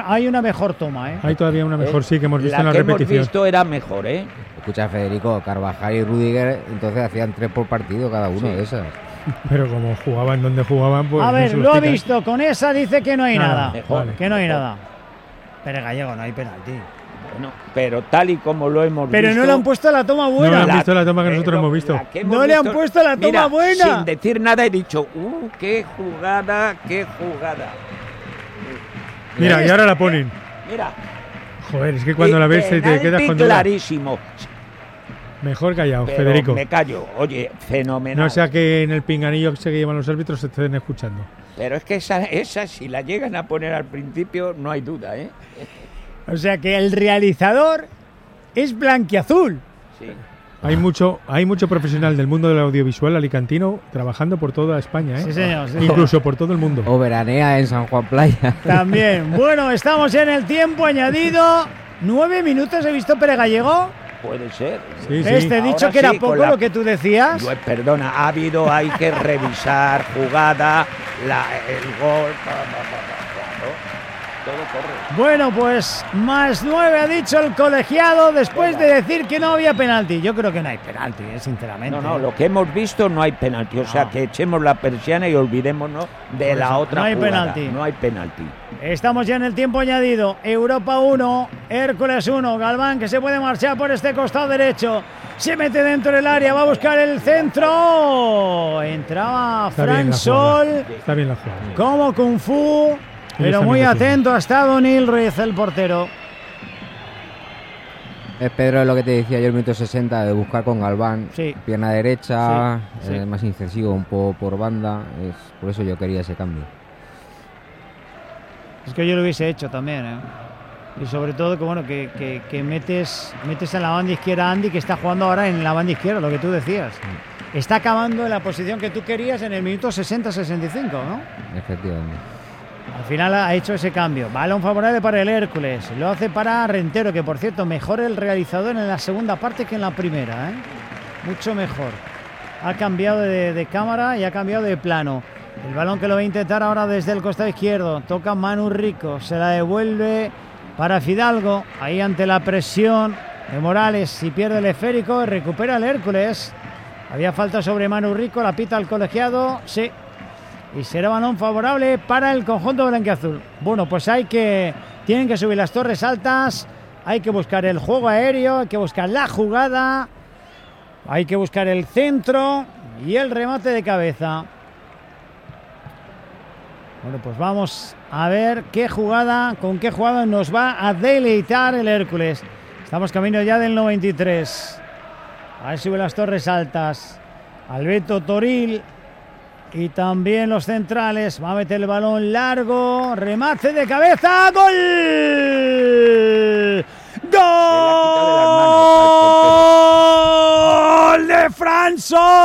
hay una mejor toma, ¿eh? Hay todavía una mejor, sí, que hemos visto en la que repetición. hemos visto era mejor, ¿eh? Escucha, Federico, Carvajal y Rüdiger, entonces hacían 3 por partido cada uno de esas. Pero como jugaban donde jugaban, pues... A no ver, se los lo ha quitas. visto, con esa dice que no hay nada. Mejor, Que no hay mejor. nada. Pero Gallego, no hay penalti. Bueno, pero tal y como lo hemos Pero visto... no le han puesto la toma No buena. le han visto la toma que nosotros hemos visto. la que hemos No le han visto- puesto la toma Mira, buena. Sin decir nada he dicho, qué jugada, qué jugada. Mira, y ahora la ponen. Mira. Joder, es que cuando la ves te quedas Penalti con duda. clarísimo. Mejor callado, Pero Federico. me callo. Oye, fenomenal. No sea que en el pinganillo que llevan los árbitros se estén escuchando. Pero es que esa si la llegan a poner al principio, no hay duda, ¿eh? O sea que el realizador es blanquiazul. Sí. Hay mucho profesional del mundo del audiovisual alicantino trabajando por toda España, ¿eh? Sí, señor. Sí, señor. Incluso por todo el mundo. O veranea en San Juan Playa. También. Bueno, estamos en el tiempo añadido. 9 minutos he visto Pere Gallego. Puede ser. Sí, sí. He dicho Ahora que era sí, con poco la- lo que tú decías. Perdona, hay que revisar jugada, el gol, claro, todo corre. Bueno, pues más 9 ha dicho el colegiado después de decir que no había penalti. Yo creo que no hay penalti, sinceramente. No, lo que hemos visto no hay penalti, o sea No. que echemos la persiana y olvidémonos de Por la eso, otra no hay jugada. penalti. No hay penalti. Estamos ya en el tiempo añadido. Europa 1, Hércules 1. Galván que se puede marchar por este costado derecho. Se mete dentro del área, va a buscar el centro. Entraba Está bien Fran la Sol. jugada. Está bien la jugada. Como Kung Fu. Pero está muy bien atento ha estado Nil Ruiz, el portero. Es Pedro lo que te decía yo el minuto 60 de buscar con Galván. Sí. Pierna derecha, Sí, sí. más incisivo, un poco por banda. Por eso yo quería ese cambio. Es que yo lo hubiese hecho también, ¿eh? Y sobre todo que bueno que metes en la banda izquierda a Andy, que está jugando ahora en la banda izquierda, lo que tú decías. Está acabando en la posición que tú querías en el minuto 60-65, ¿no? Efectivamente. Al final ha hecho ese cambio. Balón favorable para el Hércules. Lo hace para Rentero, que por cierto mejor el realizador en la segunda parte que en la primera, ¿eh? Mucho mejor. Ha cambiado de cámara y ha cambiado de plano. El balón que lo va a intentar ahora desde el costado izquierdo. Toca Manu Rico. Se la devuelve para Fidalgo. Ahí ante la presión de Morales. Si pierde el esférico, recupera el Hércules. Había falta sobre Manu Rico. La pita el colegiado. Sí. Y será balón favorable para el conjunto blanquiazul. Bueno, pues tienen que subir las torres altas. Hay que buscar el juego aéreo. Hay que buscar la jugada. Hay que buscar el centro y el remate de cabeza. Bueno, pues vamos a ver con qué jugada nos va a deleitar el Hércules. Estamos camino ya del 93. Ahí sube las torres altas. Alberto Toril y también los centrales. Va a meter el balón largo. Remate de cabeza. ¡Gol! ¡Gol de Fran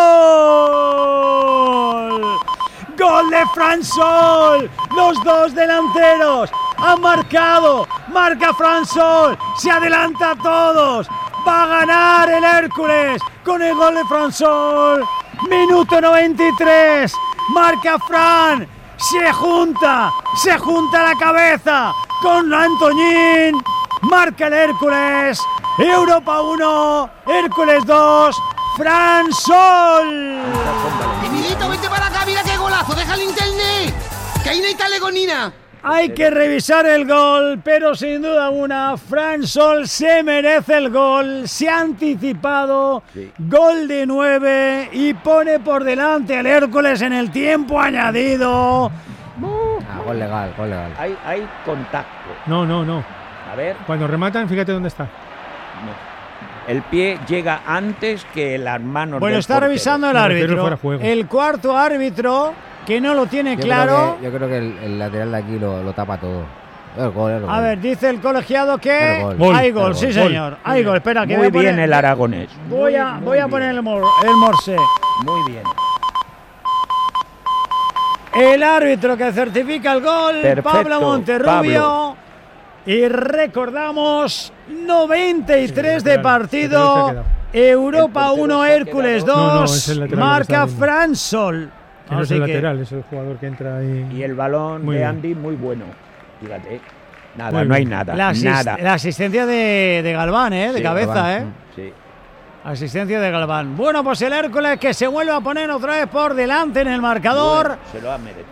Sol! ¡Gol de Fran Sol! Los dos delanteros han marcado. Marca Fran Sol. Se adelanta a todos. Va a ganar el Hércules con el gol de Fran Sol. Minuto 93. Marca Fran. Se junta la cabeza con Antoñín. Marca el Hércules. Europa 1, Hércules 2, Fran Sol. Emilito, vete para acá, mira qué golazo, deja el internet, que ahí no hay talegonina. Hay que revisar el gol, pero sin duda alguna, Fran Sol se merece el gol, se ha anticipado, gol de 9 y pone por delante al Hércules en el tiempo añadido. Gol legal, gol legal. Hay contacto. No. A ver, Cuando rematan, fíjate dónde está. el pie llega antes que las manos Bueno, del está portero. revisando el Me refiero árbitro, fuera de juego. el cuarto árbitro, que no lo tiene Yo claro. creo que el lateral de aquí lo tapa todo. El gol. A ver, dice el colegiado que Gol. hay Gol. gol, sí Gol. señor, hay gol. Espera, que Muy voy a bien poner- el aragonés. Voy a poner el morse. Muy bien. El árbitro que certifica el gol, Perfecto, Pablo Monterrubio. Pablo. Y recordamos 93 de lateral, partido. lateral se ha quedado. Europa El portero 1, se ha Hércules quedado. 2. No, es el lateral marca que está viendo. Fran Sol. Que no es Así el que lateral, es el jugador que entra ahí. Y el balón Muy de bien. Andy muy bueno. Fíjate. Nada, no hay nada. La nada. asistencia de Galván, de Sí, cabeza, Galván. Sí. Asistencia de Galván. Bueno, pues el Hércules que se vuelve a poner otra vez por delante en el marcador. Bueno, se lo ha merecido.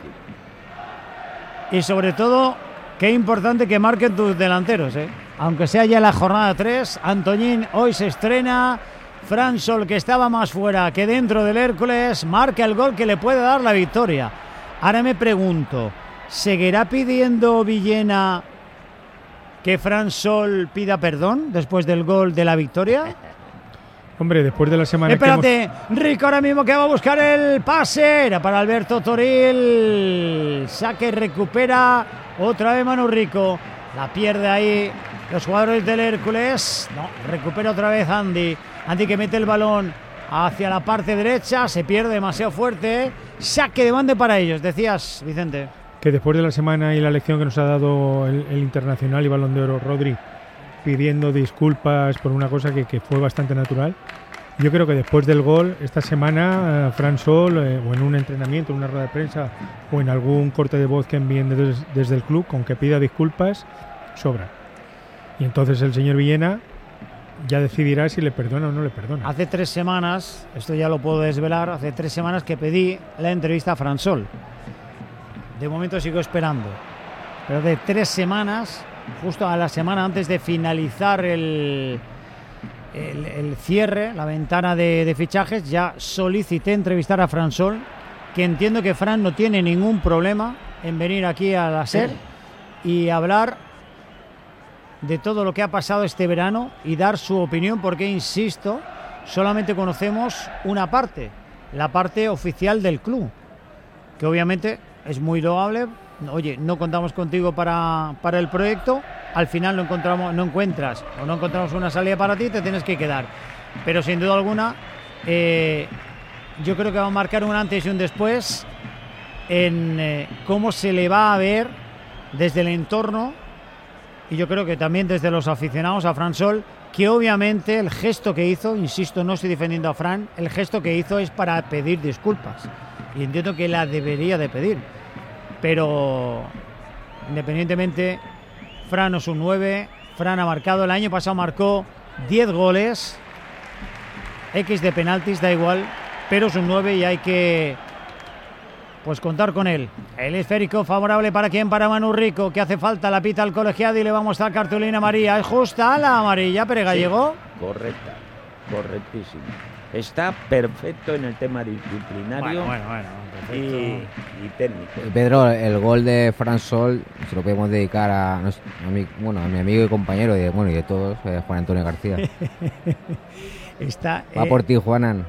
Y sobre todo, qué importante que marquen tus delanteros, aunque sea ya la jornada 3. Antoñín hoy se estrena. Fran Sol, que estaba más fuera que dentro del Hércules, marca el gol que le puede dar la victoria. Ahora me pregunto, ¿seguirá pidiendo Villena que Fran Sol pida perdón después del gol de la victoria? Hombre, después de la semana Espérate, Rico ahora mismo que va a buscar el pase. Era para Alberto Toril. Saque, recupera otra vez Manu Rico. La pierde ahí los jugadores del Hércules. No, recupera otra vez Andy. Andy que mete el balón hacia la parte derecha. Se pierde demasiado fuerte. Saque de banda para ellos, decías, Vicente. que después de la semana y la lección que nos ha dado el internacional y Balón de Oro Rodri, pidiendo disculpas por una cosa que fue bastante natural, yo creo que después del gol, esta semana, Fran Sol, o en un entrenamiento, en una rueda de prensa, o en algún corte de voz que envíen desde el club, con que pida disculpas, sobra. Y entonces el señor Villena ya decidirá si le perdona o no le perdona. Hace 3 semanas, esto ya lo puedo desvelar, hace 3 semanas que pedí la entrevista a Fran Sol. De momento sigo esperando. Pero de 3 semanas, justo a la semana antes de finalizar el cierre, la ventana de fichajes, ya solicité entrevistar a Fran Sol, que entiendo que Fran no tiene ningún problema en venir aquí a la SER y hablar de todo lo que ha pasado este verano y dar su opinión, porque, insisto, solamente conocemos una parte, la parte oficial del club, que obviamente es muy loable. Oye, no contamos contigo para el proyecto, al final no encontramos una salida para ti, te tienes que quedar. Pero sin duda alguna, yo creo que va a marcar un antes y un después en cómo se le va a ver desde el entorno, y yo creo que también desde los aficionados a Fran Sol, que obviamente el gesto que hizo, insisto, no estoy defendiendo a Fran, el gesto que hizo es para pedir disculpas, y entiendo que la debería de pedir. Pero independientemente, Fran es un 9, Fran ha marcado, el año pasado marcó 10 goles, X de penaltis, da igual, pero es un 9 y hay que contar con él. El esférico favorable para quién, para Manu Rico, que hace falta, la pita al colegiado y le vamos a dar cartulina amarilla. Es justa la amarilla, Pere Gallego. Sí, correcta, correctísimo. Está perfecto en el tema disciplinario. Bueno, perfecto. Y técnico. Pedro, el gol de Fran Sol se lo podemos dedicar a mi amigo y compañero y de todos, Juan Antonio García. Va por ti, Juanan.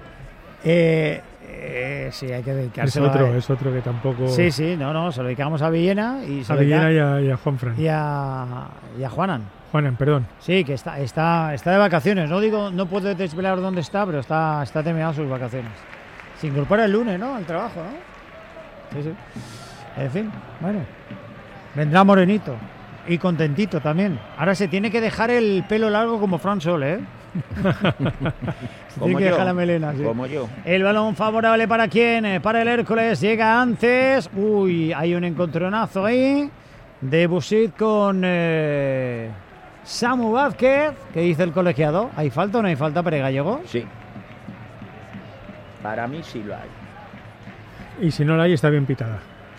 Sí, hay que dedicárselo. Es otro que tampoco... Sí, se lo dedicamos a Villena y a Villena y a Juanfran. Y a Juanan. Juanan, perdón. Sí, que está de vacaciones. No puedo desvelar dónde está, pero está terminando sus vacaciones. Se incorpora el lunes, ¿no? Al trabajo, ¿no? Sí. En fin, bueno. Vendrá morenito y contentito también. Ahora se tiene que dejar el pelo largo como Fran Sol, ¿eh? Se tiene que dejar la melena, sí. Como yo. El balón favorable para quién, para el Hércules, llega antes. Uy, hay un encontronazo ahí de Busit con Samu Vázquez. ¿Qué dice el colegiado? ¿Hay falta o no hay falta, Pere Gallego? Sí. Para mí sí lo hay. Y si no la hay, está bien pitada.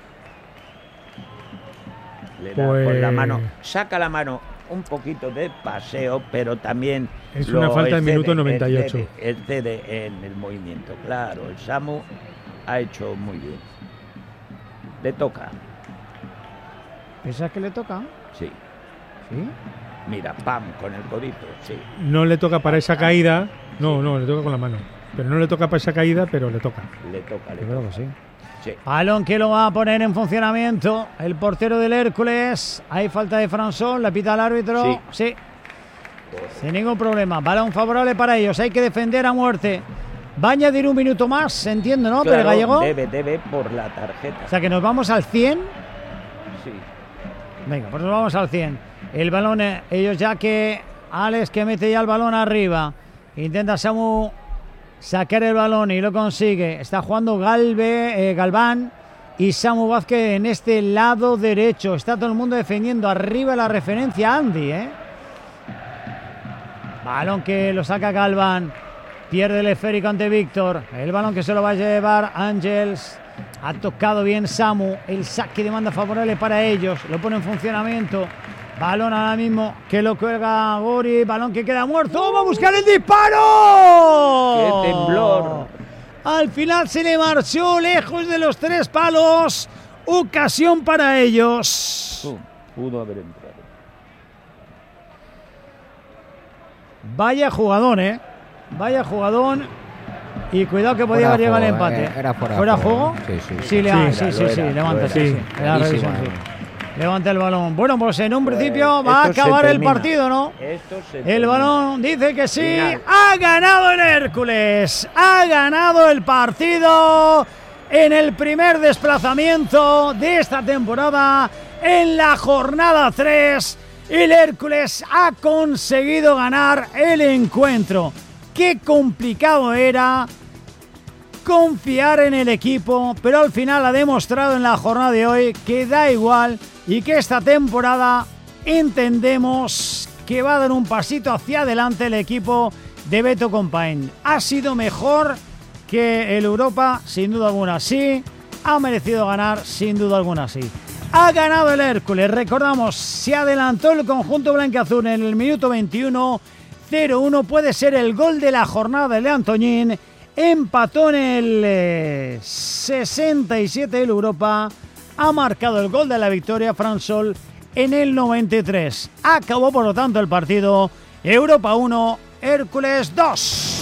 Le da con la mano, saca la mano un poquito de paseo, pero también es una falta en minuto 98. Excede en el movimiento. Claro, el Samu ha hecho muy bien. Le toca. ¿Piensas que le toca? Sí. ¿Sí? Mira, pam, con el codito, sí. No le toca para esa caída. No, le toca con la mano. Pero no le toca para esa caída, pero le toca. Le toca. Yo creo que sí. Sí. Balón que lo va a poner en funcionamiento el portero del Hércules. Hay falta de Fran Sol, la pita el árbitro. Sí. Sin ningún problema. Balón favorable para ellos. Hay que defender a muerte. Va a añadir un minuto más, entiendo, ¿no? Claro, Pere Gallego. Debe por la tarjeta. O sea que nos vamos al 100. Sí. Venga, pues nos vamos al 100. El balón, ellos ya que Alex que mete ya el balón arriba. Intenta Samu sacar el balón y lo consigue. Está jugando Galván y Samu Vázquez en este lado derecho. Está todo el mundo defendiendo. Arriba la referencia Andy, Balón que lo saca Galván. Pierde el esférico ante Víctor. El balón que se lo va a llevar Ángels. Ha tocado bien Samu. El saque de banda favorable para ellos. Lo pone en funcionamiento. Balón ahora mismo que lo cuelga Gori. Balón que queda muerto. ¡Va a buscar el disparo! ¡Qué temblor! Al final se le marchó lejos de los 3 palos. Ocasión para ellos. Pudo haber entrado. Vaya jugadón, Vaya jugadón. Y cuidado que podía haber llegado al empate. Era fuera ¿Fuera juego? Sí. Levanta, sí. Era revisión, sí. Levanta el balón. Bueno, pues en un principio va a esto se acabar el termina. partido, ¿no? Esto se El termina. balón dice que sí. Final. Ha ganado el Hércules. Ha ganado el partido en el primer desplazamiento de esta temporada. En la jornada 3, el Hércules ha conseguido ganar el encuentro. Qué complicado era confiar en el equipo, pero al final ha demostrado en la jornada de hoy que da igual y que esta temporada entendemos que va a dar un pasito hacia adelante el equipo de Beto Compain. Ha sido mejor que el Europa, sin duda alguna, sí. Ha merecido ganar, sin duda alguna, sí. Ha ganado el Hércules, recordamos, se adelantó el conjunto blanquiazul en el minuto 21, 0-1, puede ser el gol de la jornada de Antoñín. Empató en el 67 el Europa, ha marcado el gol de la victoria Fran Sol en el 93. Acabó por lo tanto el partido, Europa 1, Hércules 2.